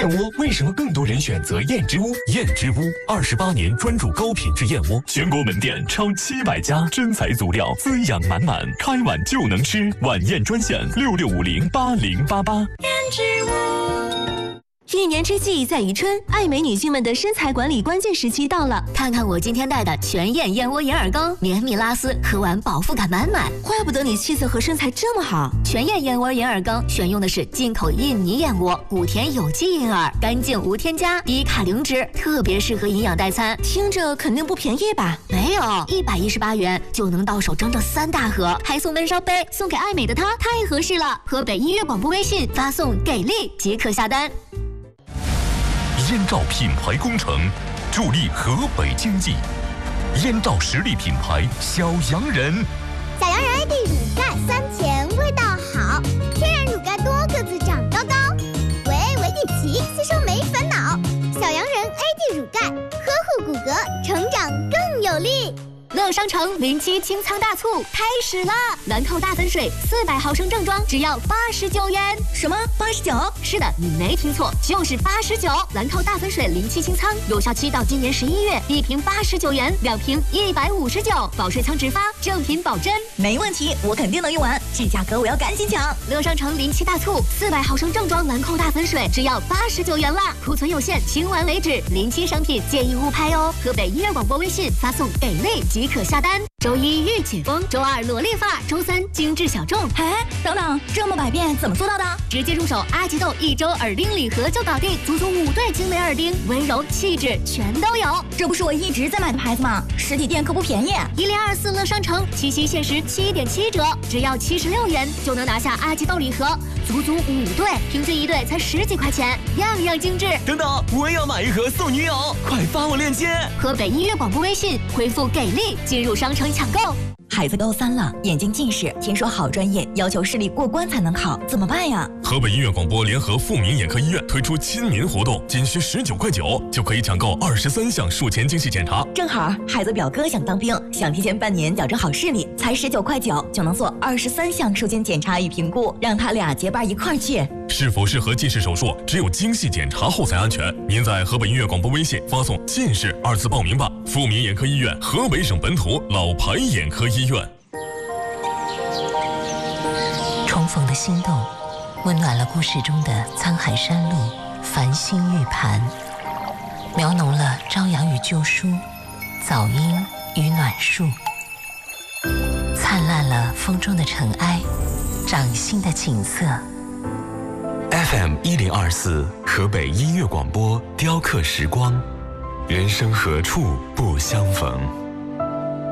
燕窝为什么更多人选择燕之屋？燕之屋28年专注高品质燕窝，全国门店超700家，真材足料，滋养满满，开碗就能吃。晚宴专线66508088。 燕之屋。一年之计在于春，爱美女性们的身材管理关键时期到了。 看看我今天带的全燕燕窝银耳羹，绵密拉丝，喝完饱腹感满满。 怪不得你气色和身材这么好。 全燕燕窝银耳羹选用的是进口印尼燕窝，谷田有机银耳，干净无添加，低卡零脂，特别适合营养代餐。 听着肯定不便宜吧？ 没有，118元就能到手整整3大盒，还送闷烧杯，送给爱美的她太合适了。河北音乐广播微信发送“给力”即可下单。 燕赵品牌工程助力河北经济，燕赵实力品牌小洋人。 小洋人 AD 乳钙酸甜，味道好，天然乳钙多个子长高高，维底奇吸收没烦恼。小洋人 AD 乳钙，呵护骨骼，成长更有力。 乐商城07清仓大促开始了，兰蔻大粉水400毫升正装只要89元。 什么89？ 是的，你没听错，就是89。兰蔻大粉水07清仓，有效期到今年11月，1瓶89元，2瓶159，保水仓直发，正品保真。 没问题，我肯定能用完，这价格我要赶紧抢。 乐商城07大促，400毫升正装兰蔻大粉水只要89元啦，库存有限，清完为止。07商品建议勿拍哦。河北音乐广播微信发送给力即可下单。周一御姐风，周二萝莉发，周三精致小众。 哎，等等，这么百变怎么做到的？ 直接入手阿吉豆1周耳钉礼盒就搞定，足足5对精美耳钉，温柔气质全都有。 这不是我一直在买的牌子吗？实体店可不便宜。 1024乐商城7夕限时7.7折，只要76元就能拿下阿吉豆礼盒，足足5对，平均1对才10几块钱，样样精致。 等等，我也要买一盒送女友，快发我链接。 河北音乐广播微信回复给力进入商城抢购。 孩子高3了，眼睛近视，听说好专业要求视力过关才能考，怎么办呀？ 河北音乐广播联合富民眼科医院推出亲民活动，仅需19块9就可以抢购23项术前精细检查。 正好孩子表哥想当兵，想提前半年矫正好视力，才19块9就能做23项术前检查与评估，让他俩结伴一块儿去。 是否适合近视手术，只有精细检查后才安全。您在河北音乐广播微信发送“近视”2字报名吧。富民眼科医院，河北省本土老牌眼科医院。 重逢的心动，温暖了故事中的沧海山路、繁星玉盘，描浓了朝阳与旧书、早莺与暖树，灿烂了风中的尘埃、掌心的景色。 FM 1024河北音乐广播，雕刻时光，人生何处不相逢。